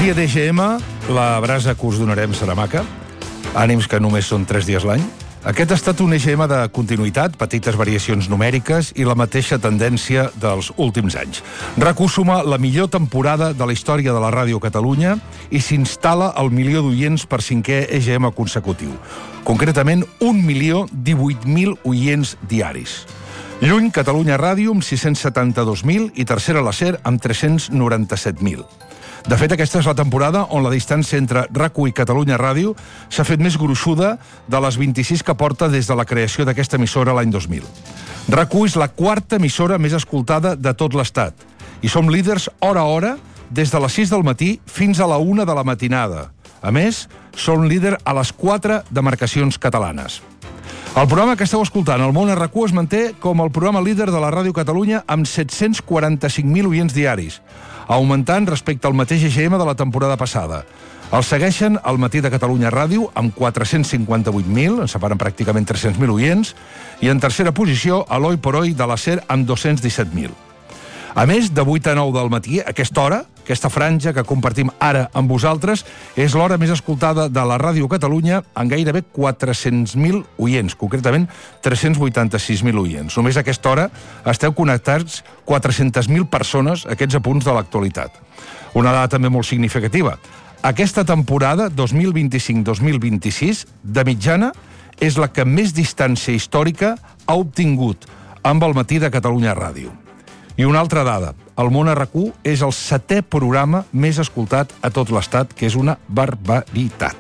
dia d'EGM, la brasa que us donarem serà maca. Ànims que només són 3 dies l'any. Aquest ha estat un EGM de continuïtat, petites variacions numèriques i la mateixa tendència dels últims anys. RAC1 suma la millor temporada de la història de la ràdio Catalunya i s'instal·la al milió d'oients per 5è EGM consecutiu. Concretament, 1.018.000 oients diaris. Lluny, Catalunya Ràdio amb 672.000 i Tercera la SER amb 397.000. De fet, aquesta és la temporada on la distància entre RAC1 i Catalunya Ràdio s'ha fet més gruixuda de les 26 que porta des de la creació d'aquesta emissora l'any 2000. RAC1 és la 4ª emissora més escoltada de tot l'Estat i som líders hora a hora des de les 6 del matí fins a la 1 de la matinada. A més, som líder a les 4 demarcacions catalanes. El programa que esteu escoltant, El món a RAC1, es manté com el programa líder de la Ràdio Catalunya amb 745.000 oients diaris, augmentant respecte al mateix EGM de la temporada passada. El segueixen El matí de Catalunya Ràdio amb 458.000, en separen pràcticament 300.000 oients, i en tercera posició l'Hoy por Hoy de la SER amb 217.000. A més, de 8 a 9 del matí, aquesta hora, aquesta franja que compartim ara amb vosaltres, és l'hora més escoltada de la Ràdio Catalunya amb gairebé 400.000 oients, concretament 386.000 oients. Només a aquesta hora esteu connectats 400.000 persones a aquests apunts de l'actualitat. Una dada també molt significativa. Aquesta temporada, 2025-2026, de mitjana, és la que més distància històrica ha obtingut amb El matí de Catalunya Ràdio. I una altra dada, El món a RAC1 és el 7è programa més escoltat a tot l'Estat, que és una barbaritat.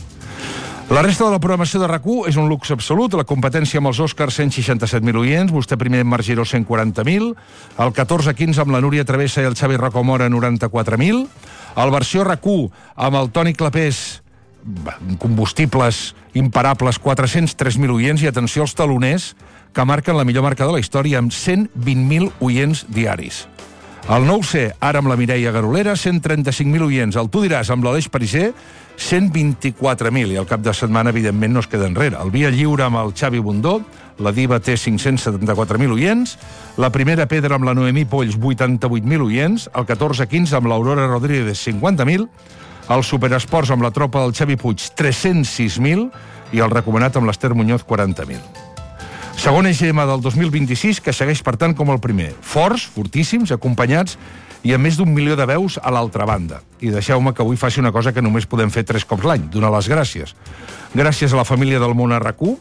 La resta de la programació de RAC1 és un luxe absolut, la competència amb els Oscars 167.000 oients, Vostè primer amb Marc Giró 140.000, el 14-15 amb la Núria Travessa i el Xavi Rocamora 94.000, el versió RAC1 amb el Toni Clapés, combustibles imparables, 403.000 oients, i atenció als taloners, que marquen la millor marca de la història amb 120.000 oients diaris. El 9C, ara amb la Mireia Garolera, 135.000 oients. El Tu diràs, amb l'Aleix Pariser, 124.000. I al cap de setmana, evidentment, no es queda enrere. El Via Lliure amb el Xavi Bundó, la Diva té 574.000 oients. La Primera Pedra amb la Noemí Polls, 88.000 oients. El 14-15 amb l'Aurora Rodríguez, 50.000. El Superesports amb la tropa del Xavi Puig, 306.000. I el Recomanat amb l'Ester Muñoz, 40.000. Segon EGM del 2026, que segueix, per tant, com el primer. Forts, fortíssims, acompanyats i amb més d'1 milió de veus a l'altra banda. I deixeu-me que avui faci una cosa que només podem fer 3 cops l'any, donar les gràcies. Gràcies a la família del món a RAC1,